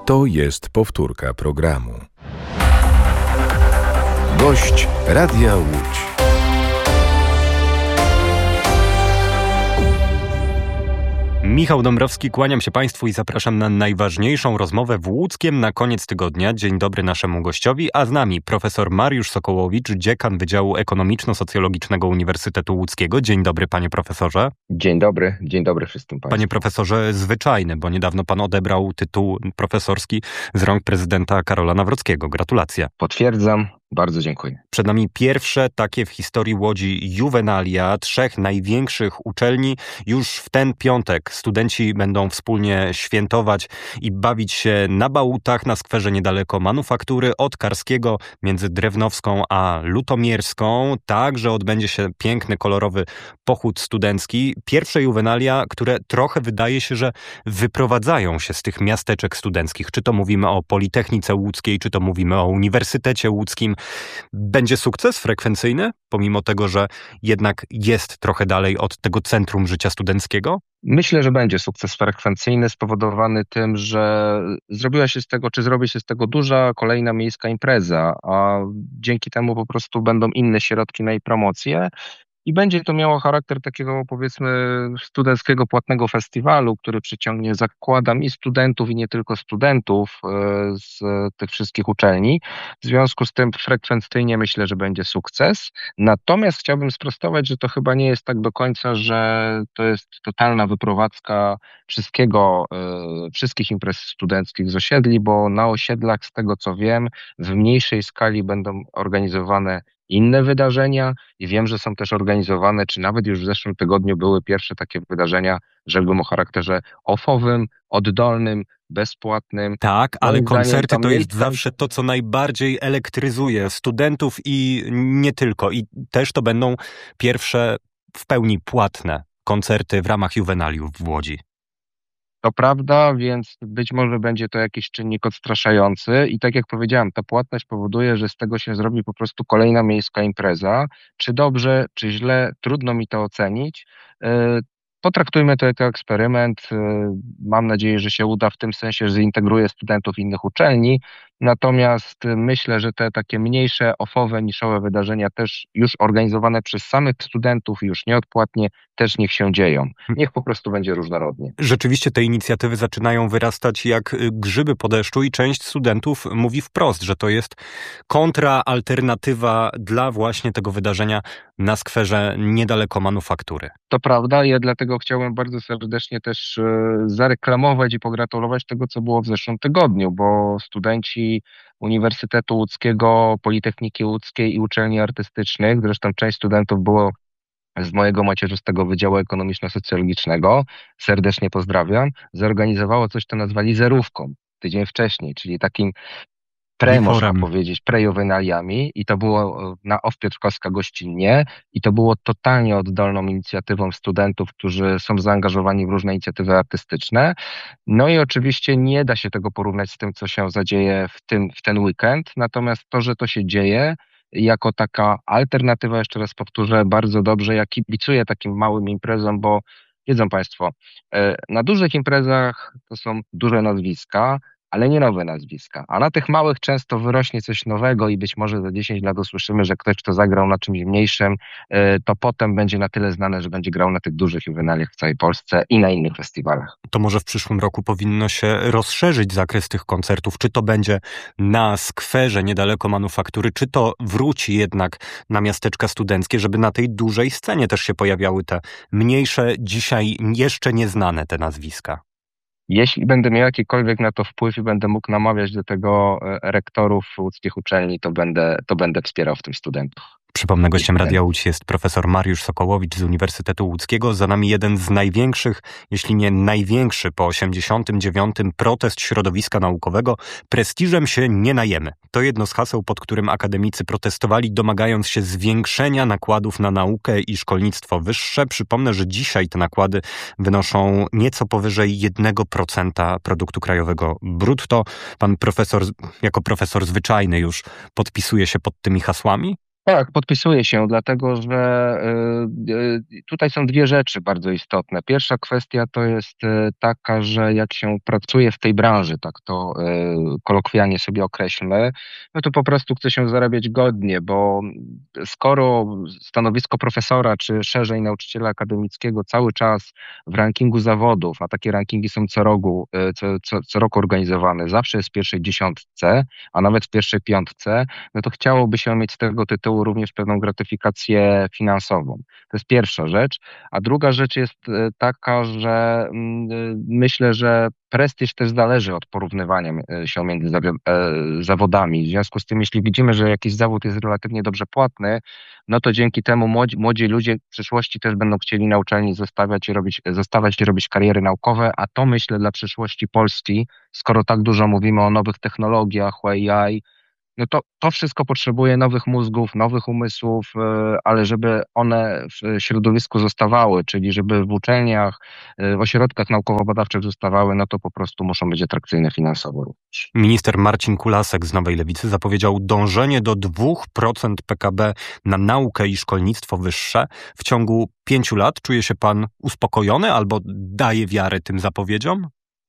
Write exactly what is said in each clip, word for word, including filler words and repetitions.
To jest powtórka programu. Gość Radia Łódź. Michał Dąbrowski, kłaniam się Państwu i zapraszam na najważniejszą rozmowę w Łódzkiem na koniec tygodnia. Dzień dobry naszemu gościowi, a z nami profesor Mariusz Sokołowicz, dziekan Wydziału Ekonomiczno-Socjologicznego Uniwersytetu Łódzkiego. Dzień dobry, panie profesorze. Dzień dobry, dzień dobry wszystkim Państwu. Panie profesorze, zwyczajny, bo niedawno pan odebrał tytuł profesorski z rąk prezydenta Karola Nawrockiego. Gratulacje. Potwierdzam. Bardzo dziękuję. Przed nami pierwsze takie w historii Łodzi juwenalia trzech największych uczelni. Już w ten piątek studenci będą wspólnie świętować i bawić się na bałutach na skwerze niedaleko Manufaktury od Karskiego między Drewnowską a Lutomierską. Także odbędzie się piękny, kolorowy pochód studencki. Pierwsze juwenalia, które trochę wydaje się, że wyprowadzają się z tych miasteczek studenckich. Czy to mówimy o Politechnice Łódzkiej, czy to mówimy o Uniwersytecie Łódzkim. Będzie sukces frekwencyjny, pomimo tego, że jednak jest trochę dalej od tego centrum życia studenckiego? Myślę, że będzie sukces frekwencyjny spowodowany tym, że zrobiła się z tego, czy zrobi się z tego duża kolejna miejska impreza, a dzięki temu po prostu będą inne środki na jej promocję. I będzie to miało charakter takiego, powiedzmy, studenckiego płatnego festiwalu, który przyciągnie, zakładam, i studentów, i nie tylko studentów z tych wszystkich uczelni. W związku z tym frekwencyjnie myślę, że będzie sukces. Natomiast chciałbym sprostować, że to chyba nie jest tak do końca, że to jest totalna wyprowadzka wszystkiego, wszystkich imprez studenckich z osiedli, bo na osiedlach, z tego co wiem, w mniejszej skali będą organizowane inne wydarzenia i wiem, że są też organizowane, czy nawet już w zeszłym tygodniu były pierwsze takie wydarzenia, rzekłbym o charakterze offowym, oddolnym, bezpłatnym. Tak, ale Moim koncerty zdaniem to jest miejsca... zawsze to, co najbardziej elektryzuje studentów i nie tylko. I też to będą pierwsze w pełni płatne koncerty w ramach juwenaliów w Łodzi. To prawda, więc być może będzie to jakiś czynnik odstraszający i tak jak powiedziałem, ta płatność powoduje, że z tego się zrobi po prostu kolejna miejska impreza. Czy dobrze, czy źle, trudno mi to ocenić. Potraktujmy to jako eksperyment. Mam nadzieję, że się uda w tym sensie, że zintegruje studentów innych uczelni. Natomiast myślę, że te takie mniejsze, offowe, niszowe wydarzenia też już organizowane przez samych studentów i już nieodpłatnie też niech się dzieją. Niech po prostu będzie różnorodnie. Rzeczywiście te inicjatywy zaczynają wyrastać jak grzyby po deszczu i część studentów mówi wprost, że to jest kontraalternatywa dla właśnie tego wydarzenia na skwerze niedaleko Manufaktury. To prawda, ja dlatego chciałem bardzo serdecznie też zareklamować i pogratulować tego, co było w zeszłym tygodniu, bo studenci Uniwersytetu Łódzkiego, Politechniki Łódzkiej i uczelni artystycznych, zresztą część studentów było z mojego macierzystego Wydziału Ekonomiczno-Socjologicznego, serdecznie pozdrawiam, zorganizowało coś, co nazwali zerówką tydzień wcześniej, czyli takim pre, można powiedzieć, prejuwenaliami i to było na O F Piotrkowska gościnnie i to było totalnie oddolną inicjatywą studentów, którzy są zaangażowani w różne inicjatywy artystyczne. No i oczywiście nie da się tego porównać z tym, co się zadzieje w, tym, w ten weekend, natomiast to, że to się dzieje jako taka alternatywa, jeszcze raz powtórzę, bardzo dobrze, ja kibicuję takim małym imprezom, bo wiedzą Państwo, na dużych imprezach to są duże nazwiska, ale nie nowe nazwiska. A na tych małych często wyrośnie coś nowego i być może za dziesięć lat usłyszymy, że ktoś, kto zagrał na czymś mniejszym, to potem będzie na tyle znane, że będzie grał na tych dużych juwenaliach w całej Polsce i na innych festiwalach. To może w przyszłym roku powinno się rozszerzyć zakres tych koncertów. Czy to będzie na skwerze niedaleko Manufaktury, czy to wróci jednak na miasteczka studenckie, żeby na tej dużej scenie też się pojawiały te mniejsze, dzisiaj jeszcze nieznane te nazwiska? Jeśli będę miał jakikolwiek na to wpływ i będę mógł namawiać do tego rektorów łódzkich uczelni, to będę, to będę wspierał w tym studentów. Przypomnę, gościem Radia Łódź jest profesor Mariusz Sokołowicz z Uniwersytetu Łódzkiego. Za nami jeden z największych, jeśli nie największy po osiemdziesiątym dziewiątym protest środowiska naukowego. Prestiżem się nie najemy. To jedno z haseł, pod którym akademicy protestowali, domagając się zwiększenia nakładów na naukę i szkolnictwo wyższe. Przypomnę, że dzisiaj te nakłady wynoszą nieco powyżej jednego procenta produktu krajowego brutto. Pan profesor, jako profesor zwyczajny już podpisuje się pod tymi hasłami? Tak, podpisuję się, dlatego że y, y, tutaj są dwie rzeczy bardzo istotne. Pierwsza kwestia to jest y, taka, że jak się pracuje w tej branży, tak to y, kolokwialnie sobie określmy, no to po prostu chce się zarabiać godnie, bo skoro stanowisko profesora, czy szerzej nauczyciela akademickiego cały czas w rankingu zawodów, a takie rankingi są co roku, y, co, co, co roku organizowane, zawsze jest w pierwszej dziesiątce, a nawet w pierwszej piątce, no to chciałoby się mieć z tego tytułu również pewną gratyfikację finansową. To jest pierwsza rzecz. A druga rzecz jest e, taka, że mm, e, myślę, że prestiż też zależy od porównywania e, się między zawi- e, zawodami. W związku z tym, jeśli widzimy, że jakiś zawód jest relatywnie dobrze płatny, no to dzięki temu młodzi, młodzi ludzie w przyszłości też będą chcieli na uczelni zostawiać i robić, zostawać i robić kariery naukowe, a to myślę dla przyszłości Polski, skoro tak dużo mówimy o nowych technologiach, o A I, no to, to wszystko potrzebuje nowych mózgów, nowych umysłów, e, ale żeby one w środowisku zostawały, czyli żeby w uczelniach, e, w ośrodkach naukowo-badawczych zostawały, no to po prostu muszą być atrakcyjne finansowo również. Minister Marcin Kulasek z Nowej Lewicy zapowiedział dążenie do dwóch procent P K B na naukę i szkolnictwo wyższe w ciągu pięciu lat. Czuje się pan uspokojony albo daje wiarę tym zapowiedziom?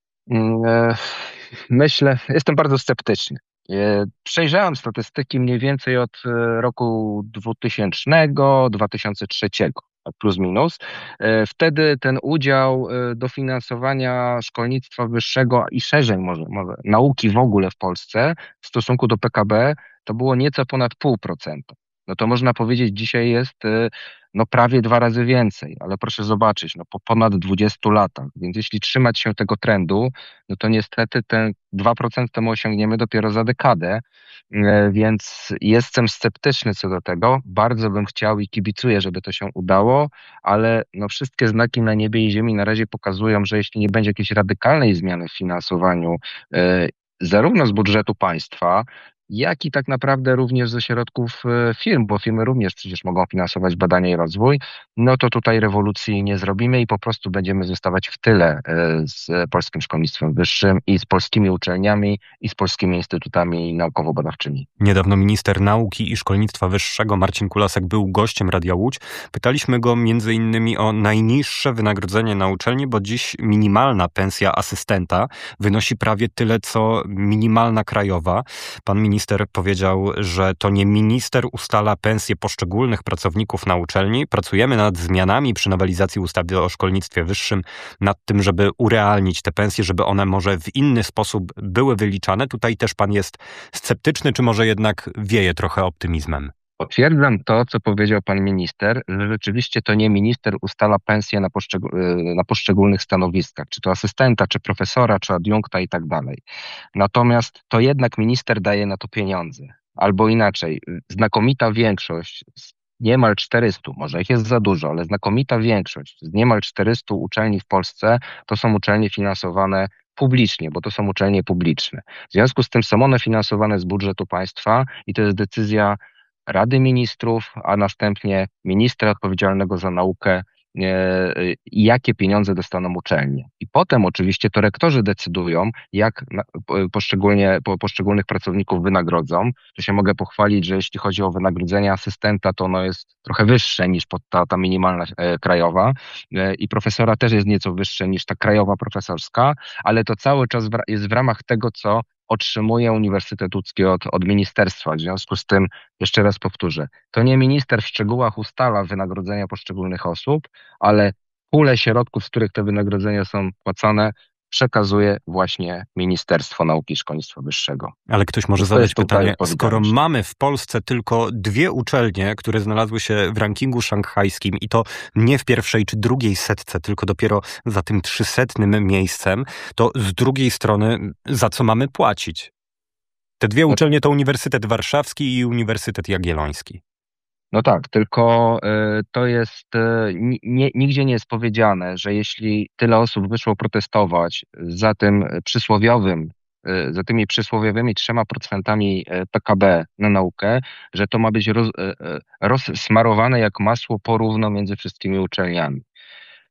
Mm, e, Myślę, jestem bardzo sceptyczny. E, Przejrzałem statystyki mniej więcej od e, roku dwutysięcznego, dwa tysiące trzeciego, tak plus minus. E, Wtedy ten udział e, dofinansowania szkolnictwa wyższego i szerzej może, może nauki w ogóle w Polsce w stosunku do P K B to było nieco ponad pół procenta. No to można powiedzieć, dzisiaj jest e, no prawie dwa razy więcej, ale proszę zobaczyć, no po ponad dwudziestu latach, więc jeśli trzymać się tego trendu, no to niestety ten dwa procent temu osiągniemy dopiero za dekadę, e, więc jestem sceptyczny co do tego. Bardzo bym chciał i kibicuję, żeby to się udało, ale no wszystkie znaki na niebie i ziemi na razie pokazują, że jeśli nie będzie jakiejś radykalnej zmiany w finansowaniu, e, zarówno z budżetu państwa, jak i tak naprawdę również ze środków e, firm, bo firmy również przecież mogą finansować badania i rozwój, no to tutaj rewolucji nie zrobimy i po prostu będziemy zostawać w tyle e, z polskim szkolnictwem wyższym i z polskimi uczelniami i z polskimi instytutami naukowo-badawczymi. Niedawno minister nauki i szkolnictwa wyższego Marcin Kulasek był gościem Radia Łódź. Pytaliśmy go między innymi o najniższe wynagrodzenie na uczelni, bo dziś minimalna pensja asystenta wynosi prawie tyle, co minimalna krajowa. Pan minister powiedział, że to nie minister ustala pensje poszczególnych pracowników na uczelni. Pracujemy nad zmianami przy nowelizacji ustawy o szkolnictwie wyższym, nad tym, żeby urealnić te pensje, żeby one może w inny sposób były wyliczane. Tutaj też pan jest sceptyczny, czy może jednak wieje trochę optymizmem? Potwierdzam to, co powiedział pan minister, że rzeczywiście to nie minister ustala pensję na, poszczeg- y, na poszczególnych stanowiskach, czy to asystenta, czy profesora, czy adiunkta i tak dalej. Natomiast to jednak minister daje na to pieniądze. Albo inaczej, znakomita większość z niemal czterystu, może ich jest za dużo, ale znakomita większość z niemal czterystu uczelni w Polsce to są uczelnie finansowane publicznie, bo to są uczelnie publiczne. W związku z tym są one finansowane z budżetu państwa i to jest decyzja Rady Ministrów, a następnie ministra odpowiedzialnego za naukę, e, jakie pieniądze dostaną uczelnie. I potem oczywiście to rektorzy decydują, jak na- po- poszczególnie, po, poszczególnych pracowników wynagrodzą. Tu się mogę pochwalić, że jeśli chodzi o wynagrodzenie asystenta, to ono jest trochę wyższe niż pod ta, ta minimalna e, krajowa e, i profesora też jest nieco wyższe niż ta krajowa profesorska, ale to cały czas w, ra- jest w ramach tego, co otrzymuje Uniwersytet Łódzki od, od ministerstwa. W związku z tym, jeszcze raz powtórzę, to nie minister w szczegółach ustala wynagrodzenia poszczególnych osób, ale pulę środków, z których te wynagrodzenia są płacone, przekazuje właśnie Ministerstwo Nauki i Szkolnictwa Wyższego. Ale ktoś może To zadać jest tutaj pytanie, skoro odpowiedzialność. mamy w Polsce tylko dwie uczelnie, które znalazły się w rankingu szanghajskim i to nie w pierwszej czy drugiej setce, tylko dopiero za tym trzysetnym miejscem, to z drugiej strony za co mamy płacić? Te dwie uczelnie to Uniwersytet Warszawski i Uniwersytet Jagielloński. No tak, tylko y, to jest, y, ni- nie, nigdzie nie jest powiedziane, że jeśli tyle osób wyszło protestować za tym przysłowiowym, y, za tymi przysłowiowymi trzema procentami y, P K B na naukę, że to ma być roz, y, y, rozsmarowane jak masło porówno między wszystkimi uczelniami.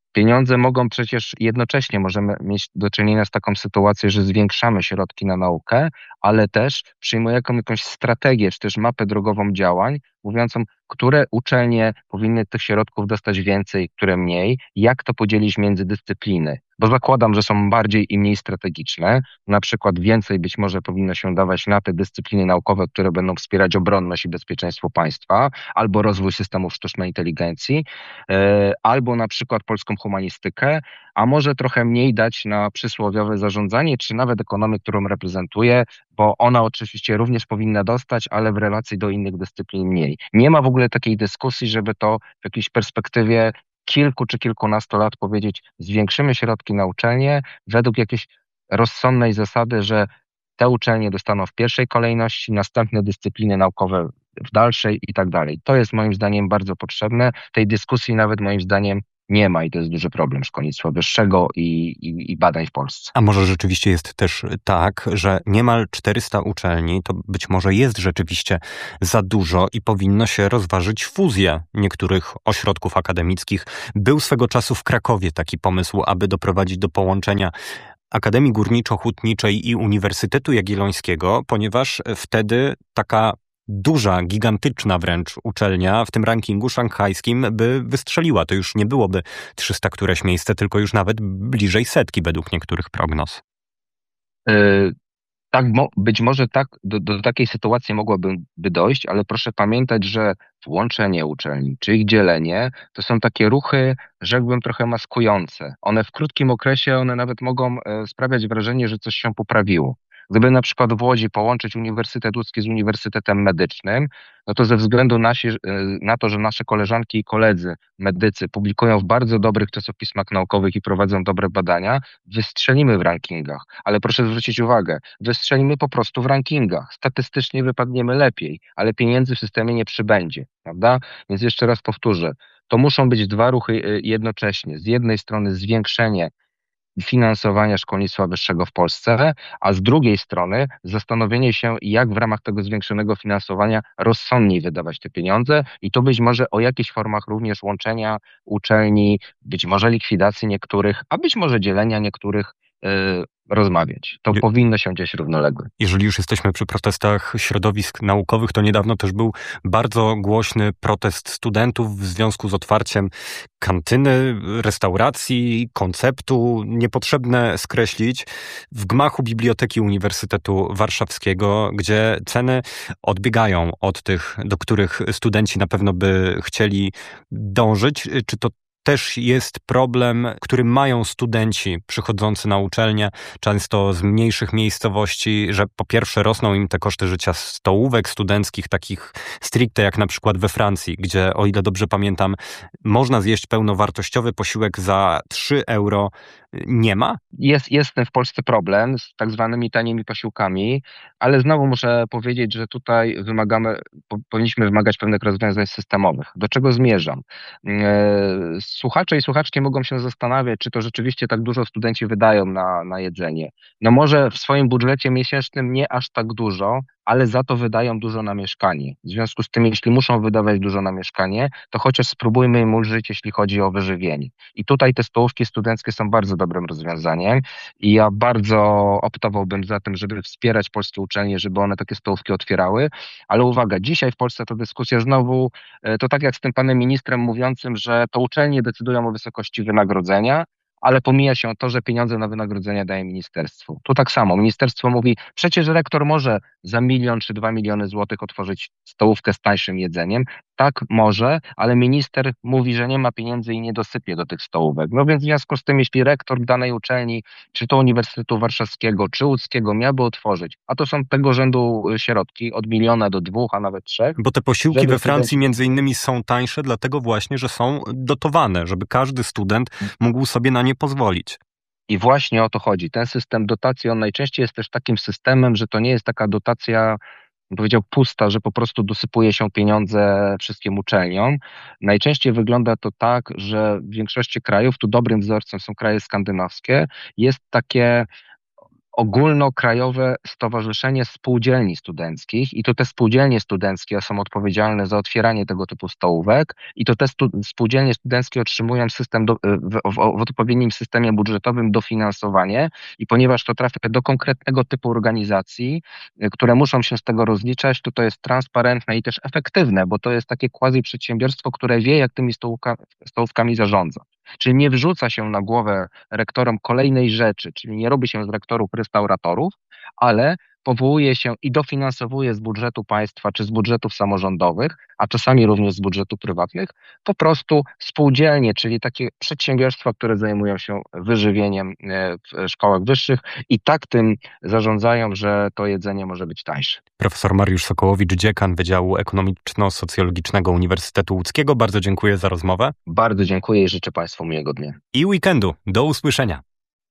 Pieniądze mogą przecież jednocześnie możemy mieć do czynienia z taką sytuacją, że zwiększamy środki na naukę, ale też przyjmujemy jakąś strategię, czy też mapę drogową działań, mówiącą, które uczelnie powinny tych środków dostać więcej, które mniej, jak to podzielić między dyscypliny. Bo zakładam, że są bardziej i mniej strategiczne. Na przykład więcej być może powinno się dawać na te dyscypliny naukowe, które będą wspierać obronność i bezpieczeństwo państwa, albo rozwój systemów sztucznej inteligencji, e, albo na przykład polską humanistykę, a może trochę mniej dać na przysłowiowe zarządzanie, czy nawet ekonomię, którą reprezentuję, bo ona oczywiście również powinna dostać, ale w relacji do innych dyscyplin mniej. Nie ma w ogóle takiej dyskusji, żeby to w jakiejś perspektywie kilku czy kilkunastu lat powiedzieć, zwiększymy środki na uczelnie według jakiejś rozsądnej zasady, że te uczelnie dostaną w pierwszej kolejności, następne dyscypliny naukowe w dalszej i tak dalej. To jest moim zdaniem bardzo potrzebne. Tej dyskusji nawet moim zdaniem nie ma i to jest duży problem szkolnictwa wyższego i, i, i badań w Polsce. A może rzeczywiście jest też tak, że niemal czterysta uczelni to być może jest rzeczywiście za dużo i powinno się rozważyć fuzję niektórych ośrodków akademickich. Był swego czasu w Krakowie taki pomysł, aby doprowadzić do połączenia Akademii Górniczo-Hutniczej i Uniwersytetu Jagiellońskiego, ponieważ wtedy taka duża, gigantyczna wręcz uczelnia w tym rankingu szanghajskim by wystrzeliła. To już nie byłoby trzysta któreś miejsce, tylko już nawet bliżej setki według niektórych prognoz. Yy, tak, mo- być może tak, do, do takiej sytuacji mogłoby by dojść, ale proszę pamiętać, że łączenie uczelni czy ich dzielenie to są takie ruchy, rzekłbym, trochę maskujące. One w krótkim okresie, one nawet mogą e, sprawiać wrażenie, że coś się poprawiło. Gdyby na przykład w Łodzi połączyć Uniwersytet Łódzki z Uniwersytetem Medycznym, no to ze względu na, się, na to, że nasze koleżanki i koledzy medycy publikują w bardzo dobrych czasopismach naukowych i prowadzą dobre badania, wystrzelimy w rankingach. Ale proszę zwrócić uwagę, wystrzelimy po prostu w rankingach. Statystycznie wypadniemy lepiej, ale pieniędzy w systemie nie przybędzie, prawda? Więc jeszcze raz powtórzę, to muszą być dwa ruchy y, jednocześnie. Z jednej strony zwiększenie finansowania szkolnictwa wyższego w Polsce, a z drugiej strony zastanowienie się, jak w ramach tego zwiększonego finansowania rozsądniej wydawać te pieniądze i to być może o jakichś formach również łączenia uczelni, być może likwidacji niektórych, a być może dzielenia niektórych y, rozmawiać. To Je- powinno się dziać równolegle. Jeżeli już jesteśmy przy protestach środowisk naukowych, to niedawno też był bardzo głośny protest studentów w związku z otwarciem kantyny, restauracji, konceptu. Niepotrzebne skreślić w gmachu Biblioteki Uniwersytetu Warszawskiego, gdzie ceny odbiegają od tych, do których studenci na pewno by chcieli dążyć. Czy to też jest problem, który mają studenci przychodzący na uczelnię, często z mniejszych miejscowości, że po pierwsze rosną im te koszty życia stołówek studenckich, takich stricte jak na przykład we Francji, gdzie, o ile dobrze pamiętam, można zjeść pełnowartościowy posiłek za trzy euro. Nie ma? Jest, jest ten w Polsce problem z tak zwanymi tanimi posiłkami, ale znowu muszę powiedzieć, że tutaj wymagamy, po, powinniśmy wymagać pewnych rozwiązań systemowych. Do czego zmierzam? E, Słuchacze i słuchaczki mogą się zastanawiać, czy to rzeczywiście tak dużo studenci wydają na, na jedzenie. No może w swoim budżecie miesięcznym nie aż tak dużo, ale za to wydają dużo na mieszkanie. W związku z tym, jeśli muszą wydawać dużo na mieszkanie, to chociaż spróbujmy im ulżyć, jeśli chodzi o wyżywienie. I tutaj te stołówki studenckie są bardzo dobrym rozwiązaniem i ja bardzo optowałbym za tym, żeby wspierać polskie uczelnie, żeby one takie stołówki otwierały. Ale uwaga, dzisiaj w Polsce ta dyskusja znowu, e, to tak jak z tym panem ministrem mówiącym, że to uczelnie decydują o wysokości wynagrodzenia, ale pomija się to, że pieniądze na wynagrodzenia daje ministerstwu. Tu tak samo. Ministerstwo mówi, przecież rektor może za milion czy dwa miliony złotych otworzyć stołówkę z tańszym jedzeniem. Tak, może, ale minister mówi, że nie ma pieniędzy i nie dosypie do tych stołówek. No więc w związku z tym, jeśli rektor danej uczelni, czy to Uniwersytetu Warszawskiego, czy Łódzkiego miałby otworzyć, a to są tego rzędu środki, od miliona do dwóch, a nawet trzech. Bo te posiłki żeby we Francji studenci- między innymi są tańsze, dlatego właśnie, że są dotowane, żeby każdy student mógł sobie na nie pozwolić. I właśnie o to chodzi. Ten system dotacji, on najczęściej jest też takim systemem, że to nie jest taka dotacja, bym powiedział, pusta, że po prostu dosypuje się pieniądze wszystkim uczelniom. Najczęściej wygląda to tak, że w większości krajów, tu dobrym wzorcem są kraje skandynawskie, jest takie ogólnokrajowe Stowarzyszenie Spółdzielni Studenckich i to te spółdzielnie studenckie są odpowiedzialne za otwieranie tego typu stołówek i to te stu- spółdzielnie studenckie otrzymują system do, w, w, w odpowiednim systemie budżetowym dofinansowanie i ponieważ to trafia do konkretnego typu organizacji, które muszą się z tego rozliczać, to to jest transparentne i też efektywne, bo to jest takie quasi przedsiębiorstwo, które wie, jak tymi stołówka, stołówkami zarządza. Czyli nie wrzuca się na głowę rektorom kolejnej rzeczy, czyli nie robi się z rektorów restauratorów, ale powołuje się i dofinansowuje z budżetu państwa czy z budżetów samorządowych, a czasami również z budżetu prywatnych, po prostu spółdzielnie, czyli takie przedsiębiorstwa, które zajmują się wyżywieniem w szkołach wyższych i tak tym zarządzają, że to jedzenie może być tańsze. Profesor Mariusz Sokołowicz, dziekan Wydziału Ekonomiczno-Socjologicznego Uniwersytetu Łódzkiego. Bardzo dziękuję za rozmowę. Bardzo dziękuję i życzę Państwu miłego dnia. I weekendu. Do usłyszenia.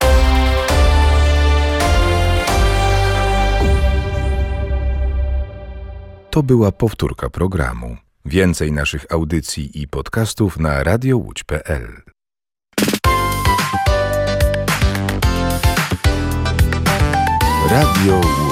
To była powtórka programu. Więcej naszych audycji i podcastów na radio łódź kropka pe el. Radio Łódź.